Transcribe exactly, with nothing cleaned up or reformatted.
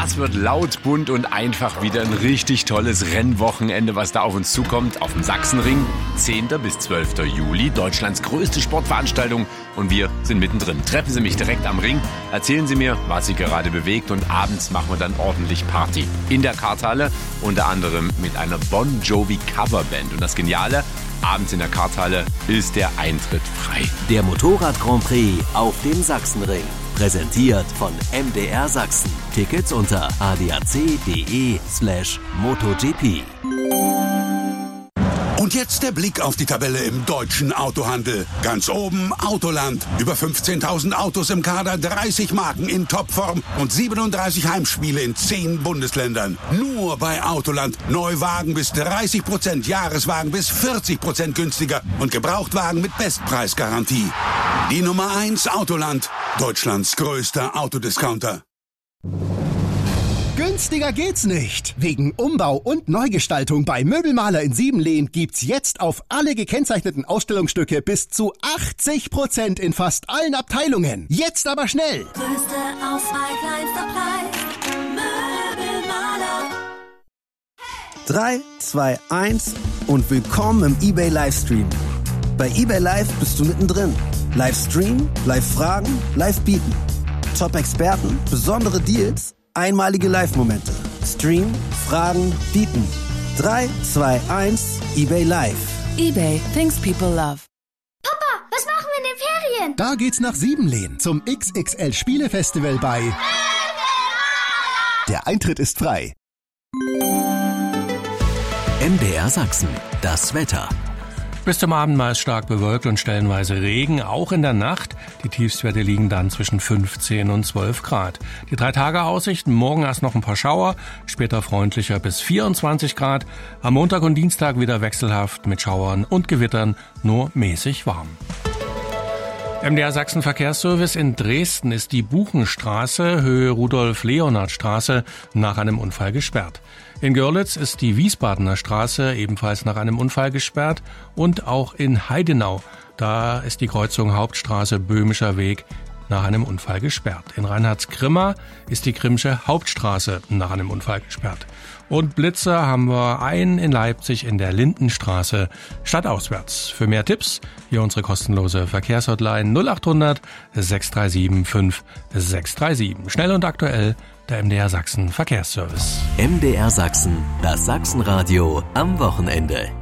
Das wird laut, bunt und einfach wieder ein richtig tolles Rennwochenende, was da auf uns zukommt. Auf dem Sachsenring, zehnten bis zwölften Juli, Deutschlands größte Sportveranstaltung. Und wir sind mittendrin. Treffen Sie mich direkt am Ring, erzählen Sie mir, was Sie gerade bewegt. Und abends machen wir dann ordentlich Party. In der Karthalle, unter anderem mit einer Bon Jovi Coverband. Und das Geniale, abends in der Karthalle ist der Eintritt frei. Der Motorrad Grand Prix auf dem Sachsenring. Präsentiert von M D R Sachsen. Tickets unter adac.de slash MotoGP. Und jetzt der Blick auf die Tabelle im deutschen Autohandel. Ganz oben Autoland. Über fünfzehntausend Autos im Kader, dreißig Marken in Topform und siebenunddreißig Heimspiele in zehn Bundesländern. Nur bei Autoland. Neuwagen bis dreißig Prozent, Jahreswagen bis vierzig Prozent günstiger und Gebrauchtwagen mit Bestpreisgarantie. Die Nummer eins Autoland. Deutschlands größter Autodiscounter. Günstiger geht's nicht. Wegen Umbau und Neugestaltung bei Möbelmaler in Siebenlehn gibt's jetzt auf alle gekennzeichneten Ausstellungsstücke bis zu achtzig Prozent in fast allen Abteilungen. Jetzt aber schnell. Größte Auswahl, kleinster Preis. Möbelmaler. drei, zwei, eins und willkommen im eBay Livestream. Bei eBay Live bist du mittendrin. Livestream, Live-Fragen, Live-Bieten. Top-Experten, besondere Deals, einmalige Live-Momente. Stream, Fragen, Bieten. drei, zwei, eins, eBay Live. eBay, things people love. Papa, was machen wir in den Ferien? Da geht's nach Siebenlehn zum X X L Spielefestival bei... Der Eintritt ist frei. M D R Sachsen, das Wetter. Bis zum Abend meist stark bewölkt und stellenweise Regen, auch in der Nacht. Die Tiefstwerte liegen dann zwischen fünfzehn und zwölf Grad. Die drei Tage Aussichten, morgen erst noch ein paar Schauer, später freundlicher bis vierundzwanzig Grad. Am Montag und Dienstag wieder wechselhaft mit Schauern und Gewittern, nur mäßig warm. M D R Sachsen Verkehrsservice in Dresden ist die Buchenstraße, Höhe Rudolf-Leonhard-Straße, nach einem Unfall gesperrt. In Görlitz ist die Wiesbadener Straße ebenfalls nach einem Unfall gesperrt und auch in Heidenau, da ist die Kreuzung Hauptstraße Böhmischer Weg nach einem Unfall gesperrt. In Reinhardsgrimma ist die Grimmsche Hauptstraße nach einem Unfall gesperrt. Und Blitzer haben wir einen in Leipzig in der Lindenstraße stadtauswärts. Für mehr Tipps hier unsere kostenlose Verkehrshotline null acht hundert, sechs drei sieben, fünf sechs drei sieben. Schnell und aktuell der M D R Sachsen Verkehrsservice. M D R Sachsen, das Sachsenradio am Wochenende.